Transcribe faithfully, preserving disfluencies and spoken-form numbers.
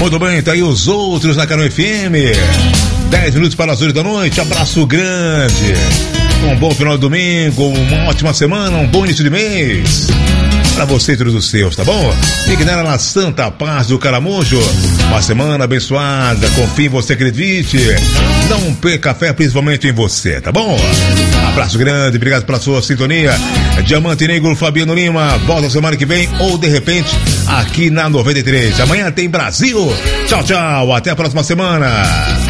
Muito bem, tá aí os outros na Carol F M. dez minutos para as oito da noite. Abraço grande. Um bom final de domingo, uma ótima semana, um bom início de mês. Para você e todos os seus, tá bom? Fique nela na santa paz do Caramujo. Uma semana abençoada, confie em você, acredite. Não perca fé, principalmente em você, tá bom? Abraço grande, obrigado pela sua sintonia. Diamante Negro, Fabiano Lima. Volta semana que vem ou de repente aqui na noventa e três. Amanhã tem Brasil. Tchau, tchau. Até a próxima semana.